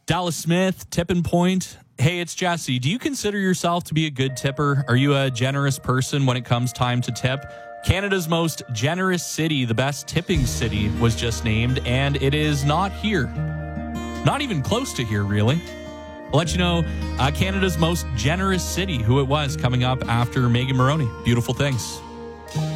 Dallas Smith, Tipping Point. Hey, it's Jesse. Do you consider yourself to be a good tipper? Are you a generous person when it comes time to tip? Canada's most generous city, the best tipping city, was just named, and it is not here. Not even close to here, really. I'll let you know Canada's most generous city, who it was, coming up after Megan Moroney. Beautiful things.